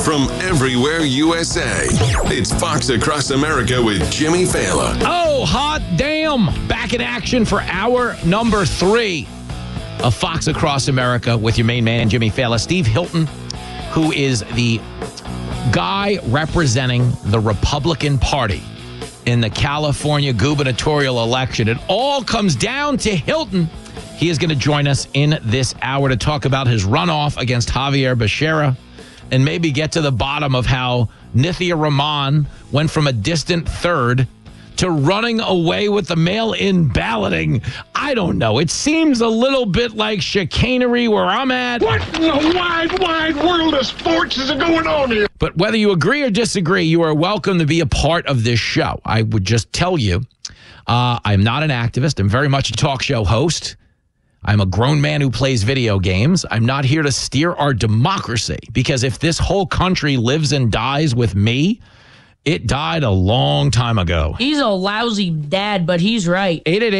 from everywhere USA. It's Fox Across America with Jimmy Fallon. Oh, hot damn. Back in action for hour number 3 of Fox Across America with your main man, Jimmy Fallon. Steve Hilton, who is the guy representing the Republican Party in the California gubernatorial election. It all comes down to Hilton. He is going to join us in this hour to talk about his runoff against Javier Becerra and maybe get to the bottom of how Nithya Rahman went from a distant third to running away with the mail-in balloting. I don't know. It seems a little bit like chicanery where I'm at. What in the wide, wide world of sports is going on here? But whether you agree or disagree, you are welcome to be a part of this show. I would just tell you, I'm not an activist. I'm very much a talk show host. I'm a grown man who plays video games. I'm not here to steer our democracy, because if this whole country lives and dies with me, it died a long time ago. He's a lousy dad, but he's right.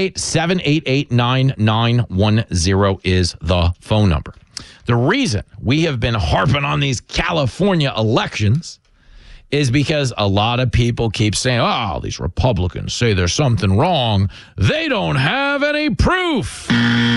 888-788-9910 is the phone number. The reason we have been harping on these California elections is because a lot of people keep saying, oh, these Republicans say there's something wrong. They don't have any proof.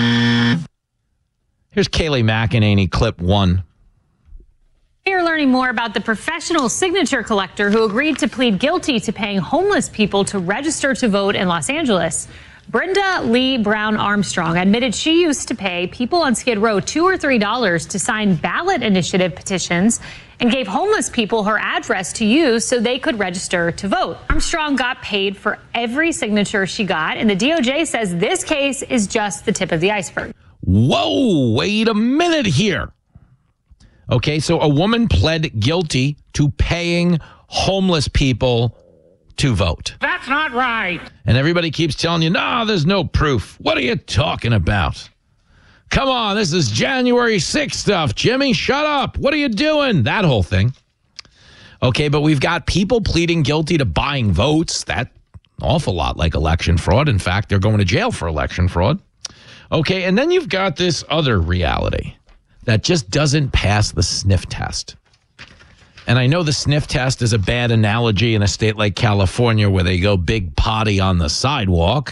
Here's Kayleigh McEnany, clip 1. You're learning more about the professional signature collector who agreed to plead guilty to paying homeless people to register to vote in Los Angeles. Brenda Lee Brown Armstrong admitted she used to pay people on Skid Row $2 or $3 to sign ballot initiative petitions and gave homeless people her address to use so they could register to vote. Armstrong got paid for every signature she got, and the DOJ says this case is just the tip of the iceberg. Whoa, wait a minute here. Okay, so a woman pled guilty to paying homeless people to vote. That's not right. And everybody keeps telling you, no, there's no proof. What are you talking about? Come on, this is January 6th stuff. Jimmy, shut up. What are you doing? That whole thing. Okay, but we've got people pleading guilty to buying votes. That's an awful lot like election fraud. In fact, they're going to jail for election fraud. Okay, and then you've got this other reality that just doesn't pass the sniff test. And I know the sniff test is a bad analogy in a state like California where they go big potty on the sidewalk.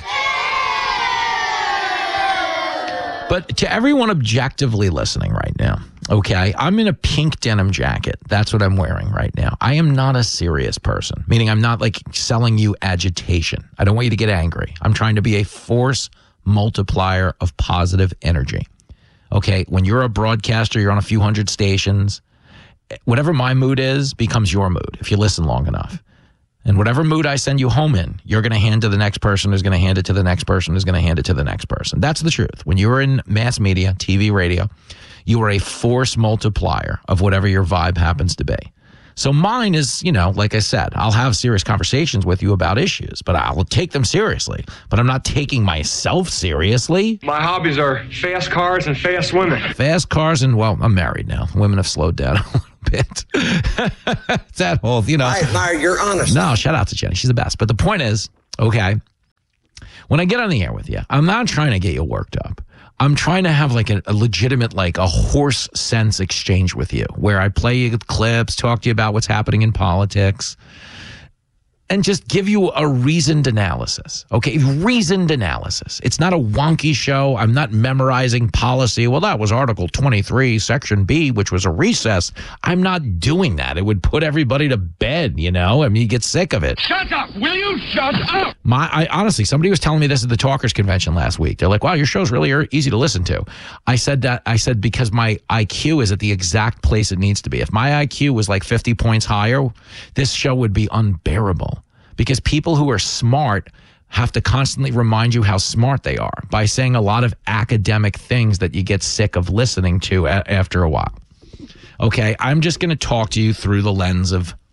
But to everyone objectively listening right now, okay, I'm in a pink denim jacket. That's what I'm wearing right now. I am not a serious person, meaning I'm not like selling you agitation. I don't want you to get angry. I'm trying to be a force multiplier of positive energy. Okay, when you're a broadcaster, you're on a few hundred stations. Whatever my mood is becomes your mood if you listen long enough. And whatever mood I send you home in, you're going to hand to the next person who's going to hand it to the next person who's going to hand it to the next person. That's the truth. When you're in mass media, TV, radio, you are a force multiplier of whatever your vibe happens to be. So mine is, you know, like I said, I'll have serious conversations with you about issues, but I'll take them seriously. But I'm not taking myself seriously. My hobbies are fast cars and fast women. Fast cars and, well, I'm married now. Women have slowed down a little bit. It's that whole, you know. I admire your honesty. No, shout out to Jenny. She's the best. But the point is, okay, when I get on the air with you, I'm not trying to get you worked up. I'm trying to have like a legitimate, like a horse sense exchange with you where I play you clips, talk to you about what's happening in politics, and just give you a reasoned analysis. Okay, reasoned analysis. It's not a wonky show. I'm not memorizing policy. Well, that was Article 23, Section B, which was a recess. I'm not doing that. It would put everybody to bed, you know? I mean, you get sick of it. Shut up! Will you shut up? Honestly, somebody was telling me this at the Talkers Convention last week. They're like, wow, your show's really easy to listen to. I said because my IQ is at the exact place it needs to be. If my IQ was like 50 points higher, this show would be unbearable. Because people who are smart have to constantly remind you how smart they are by saying a lot of academic things that you get sick of listening to after a while. Okay, I'm just going to talk to you through the lens of